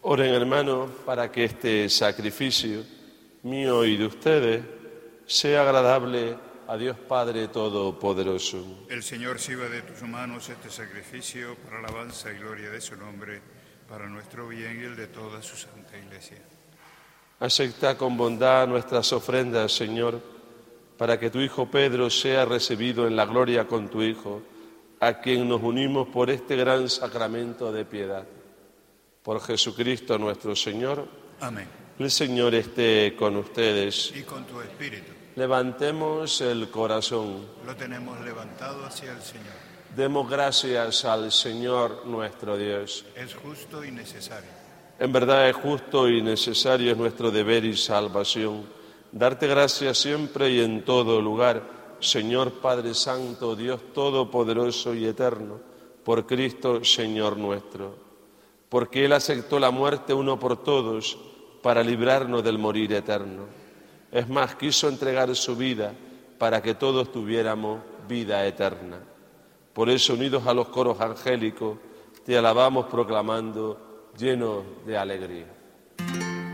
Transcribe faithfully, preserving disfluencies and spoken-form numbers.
Oren, hermanos, para que este sacrificio mío y de ustedes sea agradable a Dios Padre Todopoderoso. El Señor sirva de tus manos este sacrificio para alabanza y gloria de su nombre, para nuestro bien y el de toda su santa Iglesia. Acepta con bondad nuestras ofrendas, Señor, para que tu Hijo Pedro sea recibido en la gloria con tu Hijo, a quien nos unimos por este gran sacramento de piedad. Por Jesucristo nuestro Señor. Amén. El Señor esté con ustedes. Y con tu espíritu. Levantemos el corazón. Lo tenemos levantado hacia el Señor. Demos gracias al Señor nuestro Dios. Es justo y necesario. En verdad es justo y necesario, es nuestro deber y salvación. Darte gracias siempre y en todo lugar, Señor Padre Santo, Dios Todopoderoso y Eterno, por Cristo Señor nuestro. Porque Él aceptó la muerte uno por todos para librarnos del morir eterno. Es más, quiso entregar su vida para que todos tuviéramos vida eterna. Por eso, unidos a los coros angélicos, te alabamos proclamando llenos de alegría.